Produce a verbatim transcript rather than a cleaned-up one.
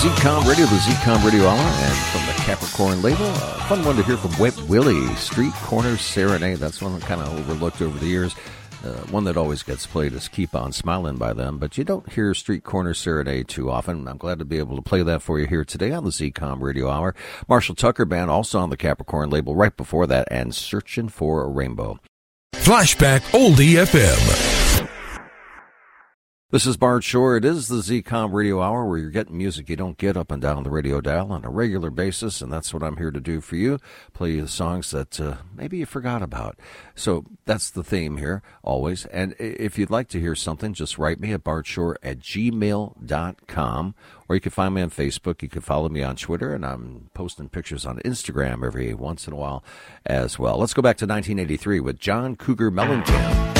Z COM Radio, the Z COM Radio Hour, and from the Capricorn label, a fun one to hear from Wet Willie, Street Corner Serenade. That's one that kind of overlooked over the years. Uh, one that always gets played is Keep On Smiling by them, but you don't hear Street Corner Serenade too often. I'm glad to be able to play that for you here today on the Z COM Radio Hour. Marshall Tucker Band, also on the Capricorn label right before that, and Searching for a Rainbow. Flashback Oldie F M. This is Bart Shore. It is the Z COM Radio Hour where you're getting music you don't get up and down the radio dial on a regular basis, and that's what I'm here to do for you, play you the songs that uh, maybe you forgot about. So that's the theme here, always. And if you'd like to hear something, just write me at bartshore at gmail dot com, or you can find me on Facebook. You can follow me on Twitter, and I'm posting pictures on Instagram every once in a while as well. Let's go back to nineteen eighty-three with John Cougar Mellencamp.